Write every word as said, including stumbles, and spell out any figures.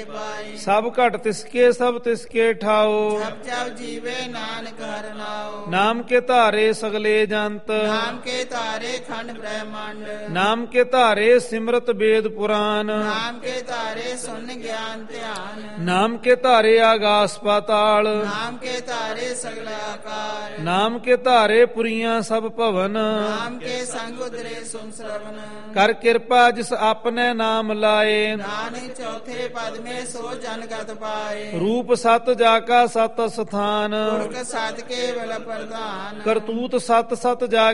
ਪਾਏ। ਸਭ ਘਟ ਤਿਸਕੇ ਸਭ ਤਿਸਕੇ ਠਾਓ। ਜਪ ਜਪ ਜੀਵੇ ਨਾਨਕ ਹਰਿ ਨਾਉ। ਨਾਮ ਕੇ ਧਾਰੇ ਸਗਲੇ ਜੰਤ। ਨਾਮ ਕੇ ਧਾਰੇ ਖੰਡ ਬ੍ਰਹਮੰਡ। ਨਾਮ ਕੇ ਧਾਰੇ ਸਿਮਰਤ ਵੇਦ ਪੁਰਾਨ। ਨਾਮ ਕੇ ਧਾਰੇ ਸੁਨ ਗਿਆਨ ਧਿਆਨ। ਨਾਮ ਕੇ ਧਾਰੇ ਆਗਾਸ ਪਾਤਾਲ। ਨਾਮ ਕੇ ਧਾਰੇ ਸਗਲ ਆਕਾਰ। ਨਾਮ ਕੇ ਧਾਰੇ ਪੁਰੀਆਂ ਸਭ ਭਵਨ। ਨਾਮ ਕੇ ਸੰਗ ਉਦਰੇ ਸੁਨ ਸਰਵਨ। ਕਰ ਕਿਰਪਾ ਜਿਸ ਆਪਨੇ ਨਾਮ ਲਾਏ। ਨਾਨਕ ਚੌਥੇ ਪਦ ਮੇ ਸੋ ਜਨ ਗਤ ਪਾਏ। ਰੂਪ ਸਤ ਜਾ ਕਾ ਸਤ ਸਥਾਨ। ਪੁਰਖ ਸਤ ਕੇਵਲ ਪ੍ਰਧਾਨ। ਕਰਤੂਤ ਸਤ ਸਤ ਜਾ